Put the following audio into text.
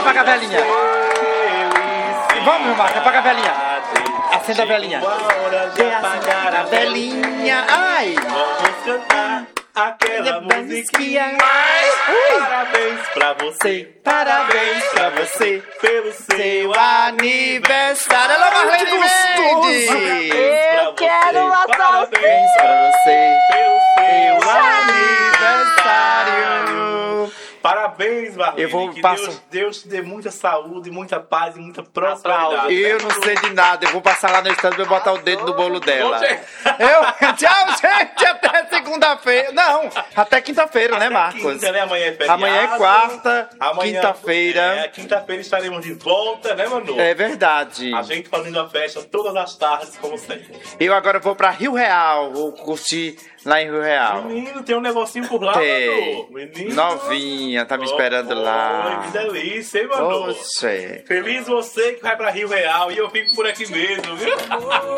apaga a velhinha. Vamos, meu Marco, apaga a velhinha. Acenda a velhinha. Apagar a velhinha. Ai! Vamos cantar aquela musiquinha. Parabéns pra você. Parabéns pra você Pelo seu aniversário. Alô, Marlene Mendes. Eu quero uma Parabéns pra você Pelo seu seu aniversário. Parabéns, Marlene. Eu vou que passar. Deus te dê muita saúde, muita paz e muita prosperidade. Eu não sei de nada, eu vou passar lá no estande pra botar o dedo no bolo dela. Você- Tchau, gente, até segunda-feira. Não, até quinta-feira, né, Marcos? Quinta, né? Amanhã é feriado. Amanhã é quarta, Amanhã- quinta-feira. Quinta-feira estaremos de volta, né, Manu? É verdade. A gente fazendo a festa todas as tardes, como sempre. Eu agora vou pra Rio Real, vou curtir lá em Rio Real. Menino, tem um negocinho por lá, Tem. Manu. Menino. Novinha, tá me esperando lá. Oi, que delícia, hein, Manu? Oxe. Feliz você que vai pra Rio Real e eu fico por aqui mesmo, viu?